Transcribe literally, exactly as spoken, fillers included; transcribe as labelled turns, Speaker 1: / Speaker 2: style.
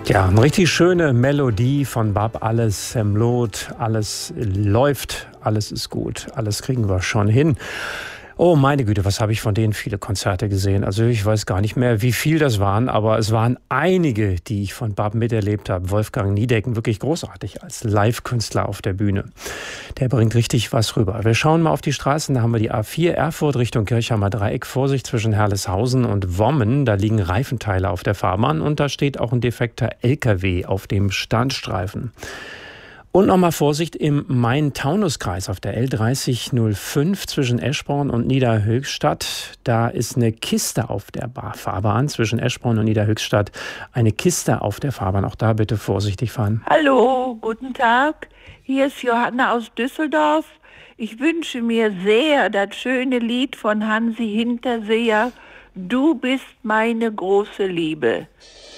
Speaker 1: Ja, eine richtig schöne Melodie von Bab Alles im Lot. Alles läuft, alles ist gut, alles kriegen wir schon hin. Oh meine Güte, was habe ich von denen viele Konzerte gesehen. Also ich weiß gar nicht mehr, wie viel das waren, aber es waren einige, die ich von Bab miterlebt habe. Wolfgang Niedecken, wirklich großartig als Live-Künstler auf der Bühne. Der bringt richtig was rüber. Wir schauen mal auf die Straßen, da haben wir die A vier Erfurt Richtung Kirchheimer Dreieck. Vorsicht zwischen Herleshausen und Wommen, da liegen Reifenteile auf der Fahrbahn und da steht auch ein defekter L K W auf dem Standstreifen. Und nochmal Vorsicht im Main-Taunus-Kreis auf der L dreißig null fünf zwischen Eschborn und Niederhöchstadt. Da ist eine Kiste auf der Fahrbahn zwischen Eschborn und Niederhöchstadt. Eine Kiste auf der Fahrbahn. Auch da bitte vorsichtig fahren.
Speaker 2: Hallo, guten Tag. Hier ist Johanna aus Düsseldorf. Ich wünsche mir sehr das schöne Lied von Hansi Hinterseher. Du bist meine große Liebe.